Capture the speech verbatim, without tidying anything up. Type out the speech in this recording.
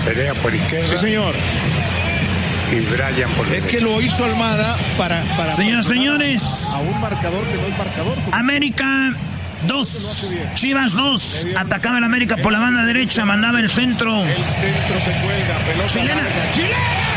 Perea por izquierda. Sí, señor. Y Brian por derecha. Es que lo hizo Almada para... para Señoras, señores. A, a un marcador que no es marcador. América dos, Chivas dos. Atacaba el América por la banda derecha, mandaba el centro. El centro se cuelga, pelota Chilena. larga. ¡Chilena!